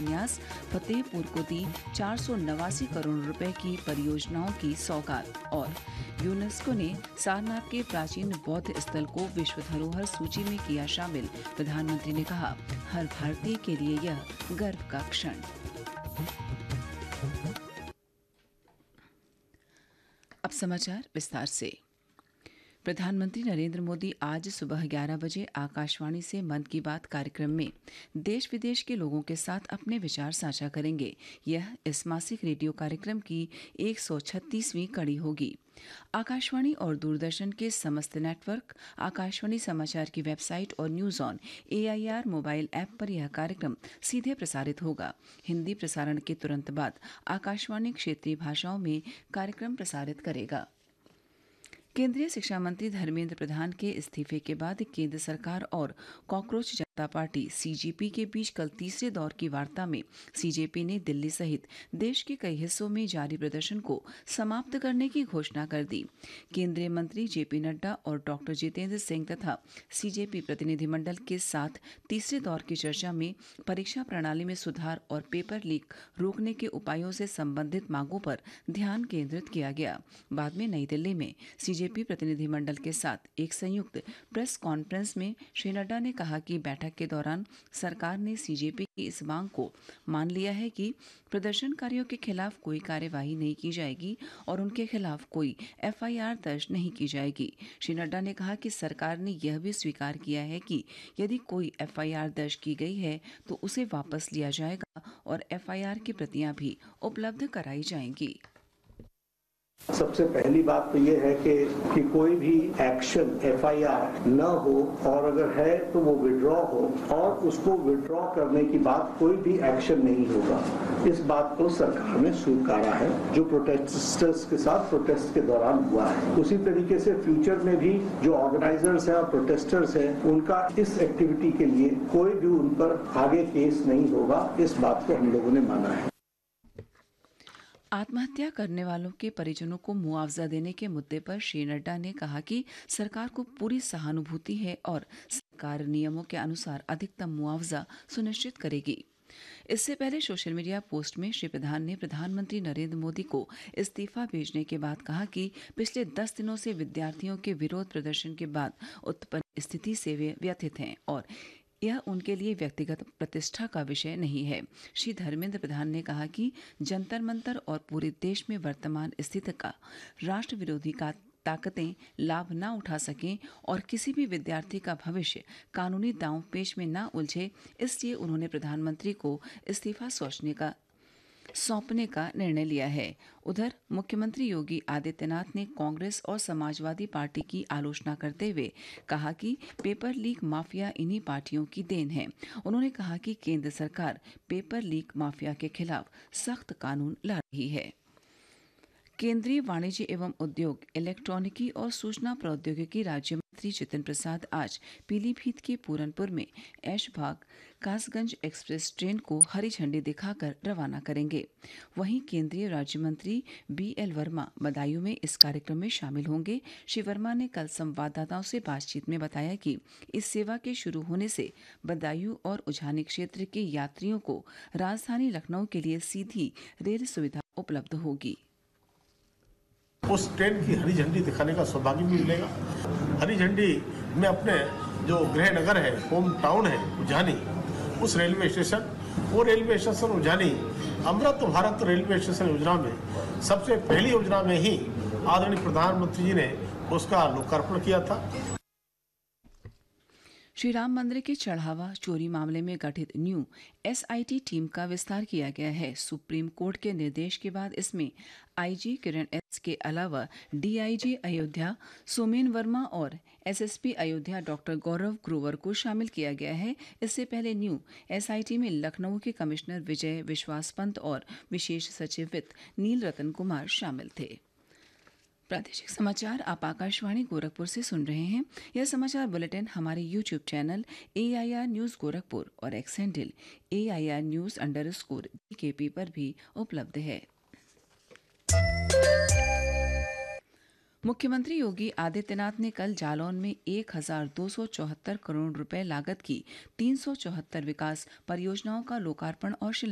शिलान्यास, फतेहपुर को दी 489 करोड़ रुपए की परियोजनाओं की सौगात। और यूनेस्को ने सारनाथ के प्राचीन बौद्ध स्थल को विश्व धरोहर सूची में किया शामिल। प्रधानमंत्री ने कहा, हर भारतीय के लिए यह गर्व का क्षण। अब समाचार विस्तार से। प्रधानमंत्री नरेंद्र मोदी आज सुबह 11 बजे आकाशवाणी से मन की बात कार्यक्रम में देश विदेश के लोगों के साथ अपने विचार साझा करेंगे। यह इस मासिक रेडियो कार्यक्रम की 136वीं कड़ी होगी। आकाशवाणी और दूरदर्शन के समस्त नेटवर्क, आकाशवाणी समाचार की वेबसाइट और news on AIR mobile app पर यह कार्यक्रम सीधे प्रसारित होगा। हिंदी प्रसारण के तुरंत बाद आकाशवाणी क्षेत्रीय भाषाओं में कार्यक्रम प्रसारित करेगा। केंद्रीय शिक्षा मंत्री धर्मेंद्र प्रधान के इस्तीफे के बाद केंद्र सरकार और कॉकरोच जनता पार्टी CJP के बीच कल तीसरे दौर की वार्ता में CJP ने दिल्ली सहित देश के कई हिस्सों में जारी प्रदर्शन को समाप्त करने की घोषणा कर दी। केंद्रीय मंत्री JP नड्डा और डॉक्टर जितेंद्र सिंह तथा CJP प्रतिनिधिमंडल के साथ तीसरे दौर की चर्चा में परीक्षा प्रणाली में सुधार और पेपर लीक रोकने के उपायों से संबंधित मांगों पर ध्यान केंद्रित किया गया। बाद में नई दिल्ली में CJP प्रतिनिधिमंडल के साथ एक संयुक्त प्रेस कॉन्फ्रेंस में श्री नड्डा ने कहा कि बैठक के दौरान सरकार ने CJP की इस मांग को मान लिया है कि प्रदर्शनकारियों के खिलाफ कोई कार्यवाही नहीं की जाएगी और उनके खिलाफ कोई FIR दर्ज नहीं की जाएगी। श्री नड्डा ने कहा कि सरकार ने यह भी स्वीकार किया है कि यदि कोई FIR दर्ज की गई है तो उसे वापस लिया जाएगा और FIR की प्रतियां भी उपलब्ध कराई जाएंगी। सबसे पहली बात तो ये है कि कोई भी एक्शन FIR न हो और अगर है तो वो विड्रॉ हो और उसको विड्रॉ करने की बाद कोई भी एक्शन नहीं होगा। इस बात को सरकार ने स्वीकारा है जो प्रोटेस्टर्स के साथ प्रोटेस्ट के दौरान हुआ है। उसी तरीके से फ्यूचर में भी जो ऑर्गेनाइजर्स हैं और प्रोटेस्टर्स हैं उनका इस एक्टिविटी के लिए कोई भी उन पर आगे केस नहीं होगा। इस बात को हम लोगों ने माना है। आत्महत्या करने वालों के परिजनों को मुआवजा देने के मुद्दे पर श्री नड्डा ने कहा कि सरकार को पूरी सहानुभूति है और सरकार नियमों के अनुसार अधिकतम मुआवजा सुनिश्चित करेगी। इससे पहले सोशल मीडिया पोस्ट में श्री प्रधान ने प्रधानमंत्री नरेंद्र मोदी को इस्तीफा भेजने के बाद कहा कि पिछले 10 दिनों से विद्यार्थियों के विरोध प्रदर्शन के बाद उत्पन्न स्थिति से वे व्यथित हैं और यह उनके लिए व्यक्तिगत प्रतिष्ठा का विषय नहीं है। श्री धर्मेंद्र प्रधान ने कहा कि जंतर मंतर और पूरे देश में वर्तमान स्थिति का राष्ट्र विरोधी ताकतें लाभ न उठा सकें और किसी भी विद्यार्थी का भविष्य कानूनी दांव पेच में न उलझे, इसलिए उन्होंने प्रधानमंत्री को इस्तीफा सौंपने का निर्णय लिया है। उधर मुख्यमंत्री योगी आदित्यनाथ ने कांग्रेस और समाजवादी पार्टी की आलोचना करते हुए कहा कि पेपर लीक माफिया इन्हीं पार्टियों की देन है। उन्होंने कहा कि केंद्र सरकार पेपर लीक माफिया के खिलाफ सख्त कानून ला रही है। केंद्रीय वाणिज्य एवं उद्योग, इलेक्ट्रॉनिकी और सूचना प्रौद्योगिकी राज्य मंत्री जितिन प्रसाद आज पीलीभीत के पूरनपुर में ऐशबाग कासगंज एक्सप्रेस ट्रेन को हरी झंडी दिखाकर रवाना करेंगे। वहीं केंद्रीय राज्य मंत्री BL वर्मा बदायूं में इस कार्यक्रम में शामिल होंगे। श्री वर्मा ने कल संवाददाताओं से बातचीत में बताया कि इस सेवा के शुरू होने से बदायूं और उझानी क्षेत्र के यात्रियों को राजधानी लखनऊ के लिए सीधी रेल सुविधा उपलब्ध होगी। उस ट्रेन की हरी झंडी दिखाने का सौभाग्य भी मिलेगा। हरी झंडी में अपने जो गृह नगर है, होम टाउन है उझानी, उस railway station उझानी Amrit Bharat railway station योजना में सबसे पहली योजना में ही आदरणीय प्रधानमंत्री जी ने उसका लोकार्पण किया था। श्री राम मंदिर के चढ़ावा चोरी मामले में गठित न्यू SIT टीम का विस्तार किया गया है। सुप्रीम कोर्ट के निर्देश के बाद इसमें IG किरण S के अलावा DIG अयोध्या सोमेन वर्मा और SSP अयोध्या डॉक्टर गौरव ग्रोवर को शामिल किया गया है। इससे पहले न्यू SIT में लखनऊ के कमिश्नर विजय विश्वास पंत और विशेष सचिव वित्त नील रतन कुमार शामिल थे। प्रादेशिक समाचार आप आकाशवाणी गोरखपुर से सुन रहे हैं। यह समाचार बुलेटिन हमारे YouTube channel AIR news Gorakhpur और एक्स हैंडल AIR न्यूज_BKP पर भी उपलब्ध है। मुख्यमंत्री योगी आदित्यनाथ ने कल जालौन में 1274 करोड़ रुपए लागत की 374 विकास परियोजनाओं का लोकार्पण और शिलान्यास